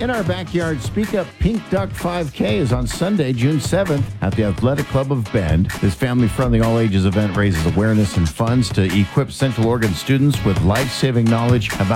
In our backyard, Speak Up Pink Duck 5K is on Sunday, June 7th at the Athletic Club of Bend. This family-friendly all-ages event raises awareness and funds to equip Central Oregon students with life-saving knowledge about